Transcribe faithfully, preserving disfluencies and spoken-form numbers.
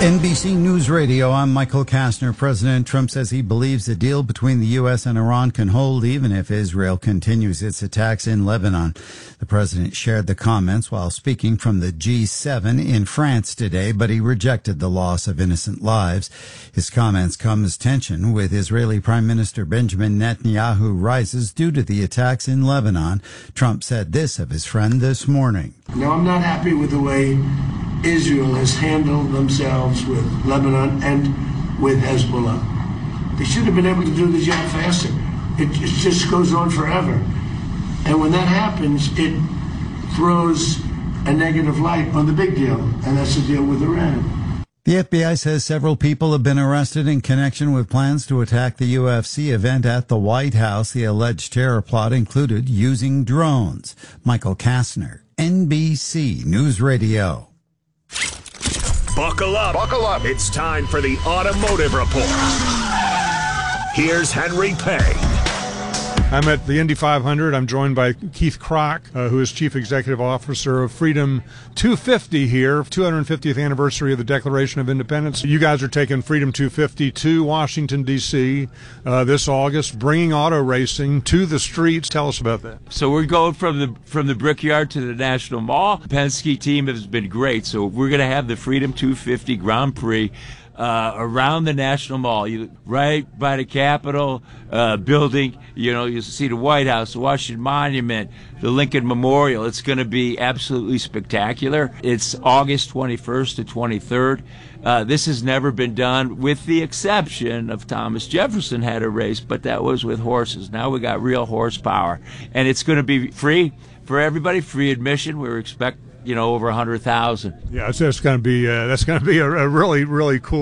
N B C News Radio, I'm Michael Kastner. President Trump says he believes the deal between the U S and Iran can hold even if Israel continues its attacks in Lebanon. The president shared the comments while speaking from the G seven in France today, but he rejected the loss of innocent lives. His comments come as tension with Israeli Prime Minister Benjamin Netanyahu rises due to the attacks in Lebanon. Trump said this of his friend this morning. Now, I'm not happy with the way Israel has handled themselves with Lebanon and with Hezbollah. They should have been able to do the job faster. It, it just goes on forever. And when that happens, it throws a negative light on the big deal, and that's the deal with Iran. The F B I says several people have been arrested in connection with plans to attack the U F C event at the White House. The alleged terror plot included using drones. Michael Kastner, N B C News Radio. Buckle up. Buckle up. It's time for the Automotive Report. Here's Henry Payne. I'm at the Indy five hundred. I'm joined by Keith Kroc, uh, who is Chief Executive Officer of Freedom two fifty here, two hundred fiftieth anniversary of the Declaration of Independence. You guys are taking Freedom two fifty to Washington, D C uh, this August, bringing auto racing to the streets. Tell us about that. So we're going from the from the Brickyard to the National Mall. The Penske team has been great. So we're going to have the Freedom two fifty Grand Prix Uh, around the National Mall, you, right by the Capitol uh, building. You know, you see the White House, the Washington Monument, the Lincoln Memorial. It's going to be absolutely spectacular. It's August twenty-first to twenty-third. Uh, this has never been done, with the exception of Thomas Jefferson had a race, but that was with horses. Now we got real horsepower, and it's going to be free for everybody, free admission. We expect, you know, over a hundred thousand. Yeah, it's, it's going to be uh, that's going to be a, a really, really cool